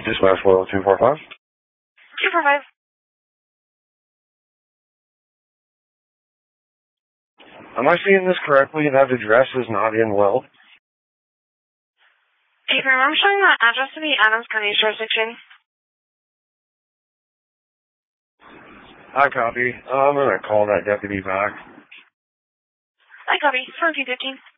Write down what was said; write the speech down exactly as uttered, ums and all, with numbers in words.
Dispatch four oh two four five. two four five. Am I seeing this correctly? That address is not in Weld? Hey, firm, I'm showing that address to be Adams County jurisdiction. I copy. I'm going to call that deputy back. I copy. four two fifteen.